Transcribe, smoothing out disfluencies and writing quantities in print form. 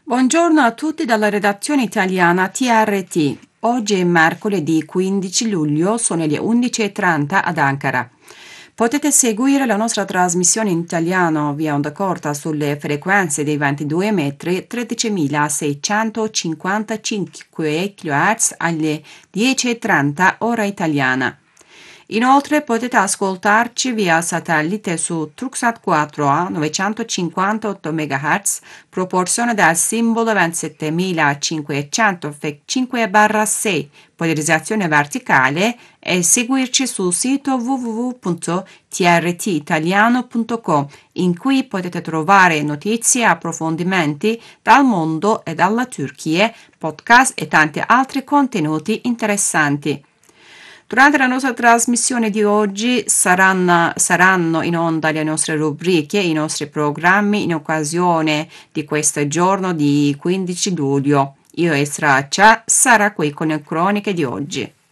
Buongiorno a tutti dalla redazione italiana TRT. Oggi è mercoledì 15 luglio, sono le 11:30 ad Ankara. Potete seguire la nostra trasmissione in italiano via onda corta sulle frequenze dei 22 metri 13.655 kHz alle 10:30 ora italiana. Inoltre potete ascoltarci via satellite su Truxat 4A 958 MHz, proporzione del simbolo 27505/6, polarizzazione verticale, e seguirci sul sito www.trtitaliano.com, in cui potete trovare notizie e approfondimenti dal mondo e dalla Turchia, podcast e tanti altri contenuti interessanti. Durante la nostra trasmissione di oggi saranno in onda le nostre rubriche, i nostri programmi in occasione di questo giorno di 15 luglio. Io e Sraccia sarà qui con le croniche di oggi.